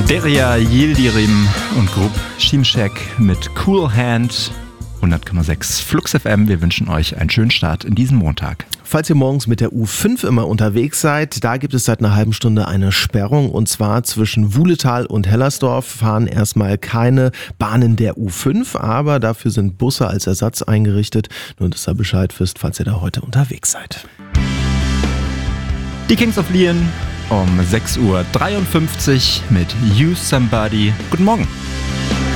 Derya Yildirim und Grupp Şimşek mit Cool Hand. 100,6 Flux FM. Wir wünschen euch einen schönen Start in diesen Montag. Falls ihr morgens mit der U5 immer unterwegs seid, da gibt es seit einer halben Stunde eine Sperrung, und zwar zwischen Wuhletal und Hellersdorf fahren erstmal keine Bahnen der U5, aber dafür sind Busse als Ersatz eingerichtet. Nur, dass ihr Bescheid wisst, falls ihr da heute unterwegs seid. Die Kings of Leon um 6:53 Uhr mit You Somebody. Guten Morgen.